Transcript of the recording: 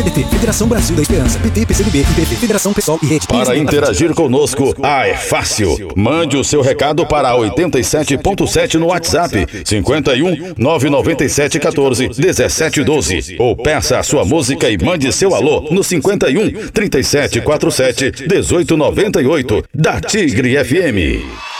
PT, Federação Brasil da Esperança, PT, PCdoB, IPP, Federação PSOL e Rede. Para interagir conosco, é fácil. Mande o seu recado para 87.7 no WhatsApp, 51 997 14 17 12. Ou peça a sua música e mande seu alô no 51 37 47 18 98 da Tigre FM.